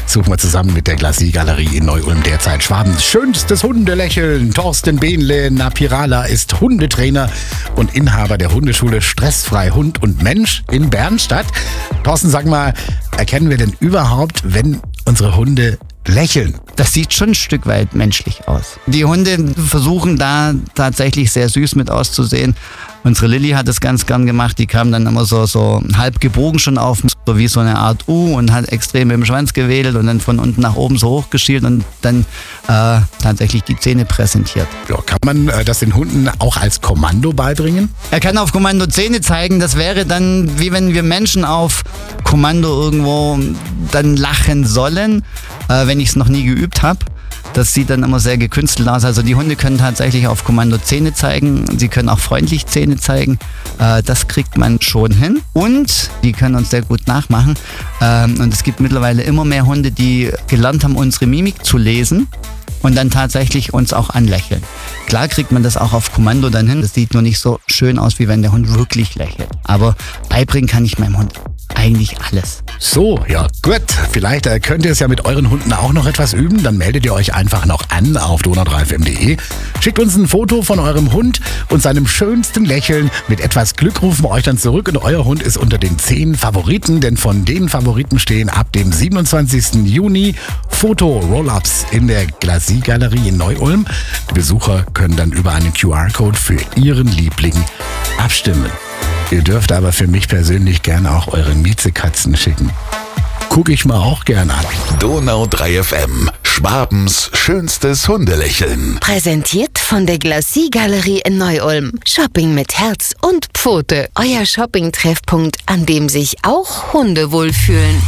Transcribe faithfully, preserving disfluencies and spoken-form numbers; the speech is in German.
suchen wir zusammen mit der Glacis-Galerie in Neu-Ulm derzeit Schwabens schönstes Hundelächeln. Thorsten Behnle Napirala ist Hundetrainer und Inhaber der Hundeschule Stressfrei Hund und Mensch in Bernstadt. Thorsten, sag mal, erkennen wir denn überhaupt, wenn unsere Hunde lächeln? Das sieht schon ein Stück weit menschlich aus. Die Hunde versuchen da tatsächlich sehr süß mit auszusehen. Unsere Lilly hat das ganz gern gemacht. Die kam dann immer so, so halb gebogen schon auf, so wie so eine Art U und hat extrem mit dem Schwanz gewedelt und dann von unten nach oben so hochgeschielt und dann äh, tatsächlich die Zähne präsentiert. Ja, kann man äh, das den Hunden auch als Kommando beibringen? Er kann auf Kommando Zähne zeigen. Das wäre dann, wie wenn wir Menschen auf Kommando irgendwo dann lachen sollen, äh, wenn ich es noch nie geübt habe. Das sieht dann immer sehr gekünstelt aus. Also die Hunde können tatsächlich auf Kommando Zähne zeigen. Sie können auch freundlich Zähne zeigen. Äh, das kriegt man schon hin. Und die können uns sehr gut nachmachen. Ähm, und es gibt mittlerweile immer mehr Hunde, die gelernt haben, unsere Mimik zu lesen und dann tatsächlich uns auch anlächeln. Klar kriegt man das auch auf Kommando dann hin. Das sieht nur nicht so schön aus, wie wenn der Hund wirklich lächelt. Aber beibringen kann ich meinem Hund eigentlich alles. So, ja gut. Vielleicht äh, könnt ihr es ja mit euren Hunden auch noch etwas üben. Dann meldet ihr euch einfach noch an auf donau drei f m punkt de. Schickt uns ein Foto von eurem Hund und seinem schönsten Lächeln. Mit etwas Glück rufen wir euch dann zurück und euer Hund ist unter den zehn Favoriten. Denn von den Favoriten stehen ab dem siebenundzwanzigsten Juni Foto-Roll-Ups in der Glacis-Galerie in Neu-Ulm. Die Besucher können dann über einen Q R-Code für ihren Liebling abstimmen. Ihr dürft aber für mich persönlich gerne auch eure Miezekatzen schicken. Gucke ich mal auch gerne an. Donau drei F M, Schwabens schönstes Hundelächeln. Präsentiert von der Glacis-Galerie in Neu-Ulm. Shopping mit Herz und Pfote. Euer Shopping-Treffpunkt, an dem sich auch Hunde wohlfühlen.